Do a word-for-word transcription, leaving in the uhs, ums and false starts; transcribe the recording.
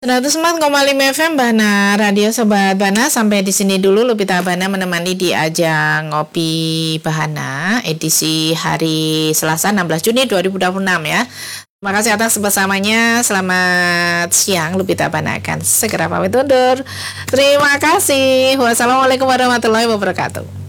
seratus empat koma lima F M Bana Radio Sobat Bana. Sampai di sini dulu Lupita Bana menemani di ajang Ngopi Bahana edisi hari Selasa enam belas Juni dua ribu dua puluh enam ya. Terima kasih atas bersamanya. Selamat siang. Lupita Bana akan segera pamit undur. Terima kasih. Wassalamualaikum warahmatullahi wabarakatuh.